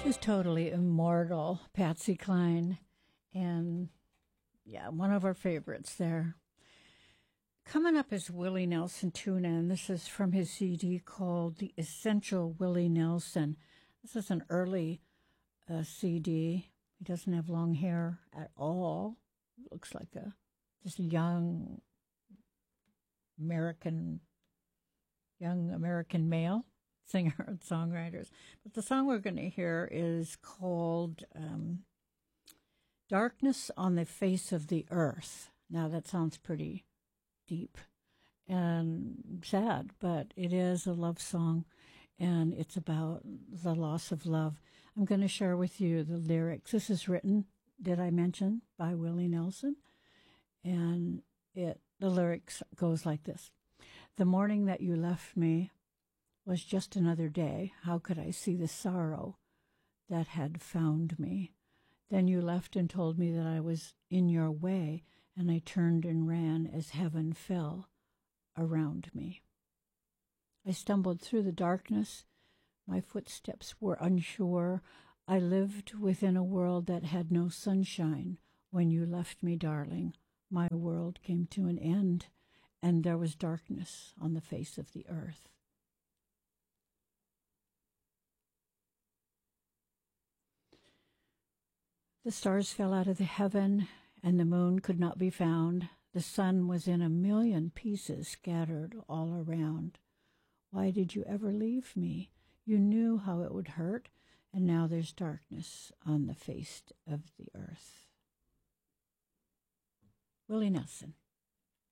Just totally immortal, Patsy Cline. And yeah, one of our favorites there. Coming up is Willie Nelson Tuna, and this is from his CD called The Essential Willie Nelson. This is an early CD. He doesn't have long hair at all. Looks like just a young American male singer and songwriters. But the song we're going to hear is called Darkness on the Face of the Earth. Now that sounds pretty deep and sad, but it is a love song, and it's about the loss of love. I'm going to share with you the lyrics. This is written, did I mention, by Willie Nelson, and the lyrics goes like this. The morning that you left me was just another day. How could I see the sorrow that had found me? Then you left and told me that I was in your way, and I turned and ran as heaven fell around me. I stumbled through the darkness. My footsteps were unsure. I lived within a world that had no sunshine. When you left me, darling, my world came to an end, and there was darkness on the face of the earth. The stars fell out of the heaven, and the moon could not be found. The sun was in a million pieces scattered all around. Why did you ever leave me? You knew how it would hurt, and now there's darkness on the face of the earth. Willie Nelson.